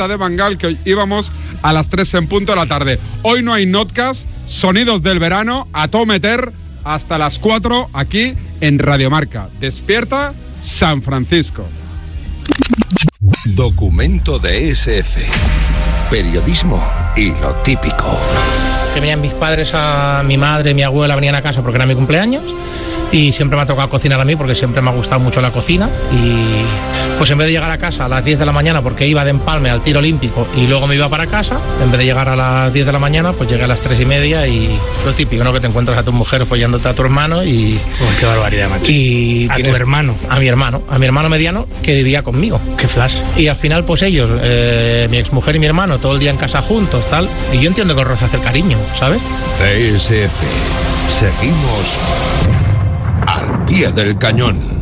fiesta de Bangal, que hoy íbamos a las 3 en punto de la tarde. Hoy no hay notcast, sonidos del verano, a todo meter hasta las 4 aquí en Radio Marca. Despierta San Francisco. Documento de SF. Periodismo y lo típico. Que venían mis padres, a mi madre, mi abuela venían a casa porque era mi cumpleaños y siempre me ha tocado cocinar a mí porque siempre me ha gustado mucho la cocina y pues en vez de llegar a casa a las 10 de la mañana porque iba de empalme al tiro olímpico y luego me iba para casa, en vez de llegar a las 10 de la mañana pues llegué a las 3:30 y lo típico, ¿no? Que te encuentras a tu mujer follándote a tu hermano y... Oh, qué barbaridad, macho. Y ¿A tu hermano? A mi hermano mediano que vivía conmigo. Qué flash. Y al final pues ellos, mi exmujer y mi hermano todo el día en casa juntos, tal, y yo entiendo que os roza hacer cariño, ¿sabes? TSF. Seguimos al pie del cañón.